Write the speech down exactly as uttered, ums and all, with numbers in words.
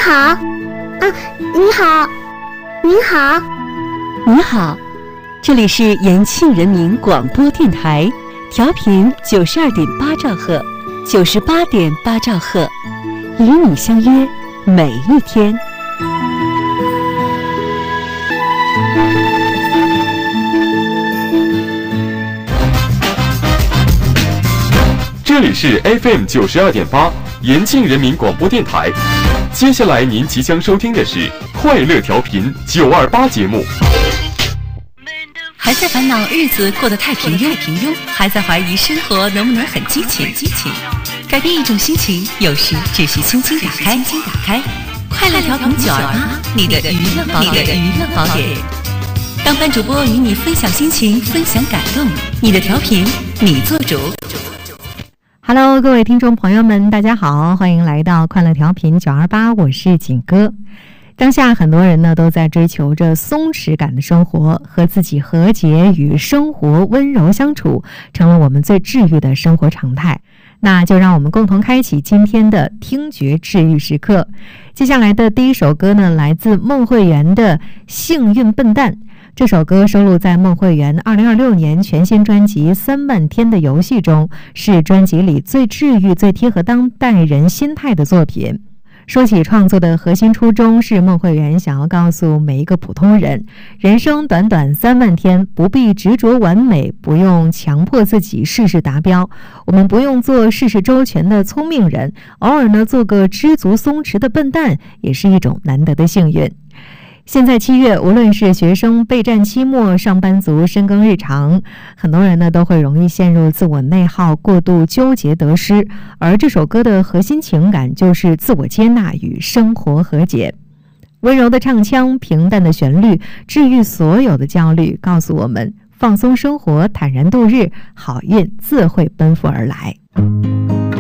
好，啊，你好，您好， 你好，这里是延庆人民广播电台，调频九十二点八兆赫，九十八点八兆赫，与你相约每一天。 这里是 F M 九十二点八，延庆人民广播电台。接下来您即将收听的是快乐调频九二八节目。 还在烦恼日子过得太平庸，平庸，还在怀疑生活能不能很激情，激情。改变一种心情，有时只需轻轻打开，轻轻打开。快乐调频九二八，你的娱乐宝典，你的娱乐宝典。当班主播与你分享心情，分享感动，你的调频，你做主。 Hello， 各位听众朋友们，大家好，欢迎来到快乐调频九二八，我是景哥。当下很多人呢都在追求着松弛感的生活，和自己和解，与生活温柔相处，成了我们最治愈的生活常态。那就让我们共同开启今天的听觉治愈时刻。接下来的第一首歌呢，来自孟慧圆的《幸运笨蛋》。这首歌收录在孟慧圆二零二六年全新专辑《三万天的游戏》中，是专辑里最治愈、最贴合当代人心态的作品。说起创作的核心初衷，是孟慧圆想要告诉每一个普通人，人生短短三万天，不必执着完美，不用强迫自己事事达标，我们不用做事事周全的聪明人，偶尔呢做个知足松弛的笨蛋，也是一种难得的幸运。现在七月，无论是学生备战期末，上班族深耕日常，很多人呢都会容易陷入自我内耗，过度纠结得失。而这首歌的核心情感就是自我接纳与生活和解。温柔的唱腔，平淡的旋律，治愈所有的焦虑，告诉我们放松生活，坦然度日，好运自会奔赴而来。